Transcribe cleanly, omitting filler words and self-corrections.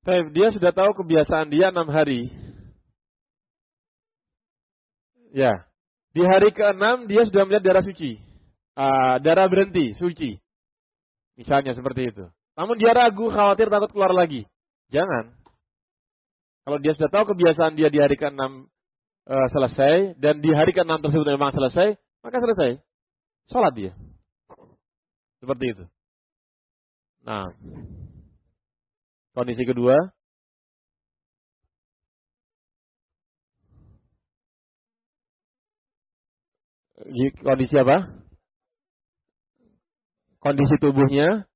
Baik, dia sudah tahu kebiasaan dia 6 hari. Ya. Di hari ke-6 dia sudah melihat darah suci. Darah berhenti, suci. Misalnya seperti itu. Namun dia ragu, khawatir, takut keluar lagi. Jangan. Kalau dia sudah tahu kebiasaan dia di hari ke-6 selesai, dan di hari ke-6 tersebut memang selesai, maka selesai. Sholat dia. Seperti itu. Nah, kondisi kedua. Kondisi apa? Kondisi tubuhnya.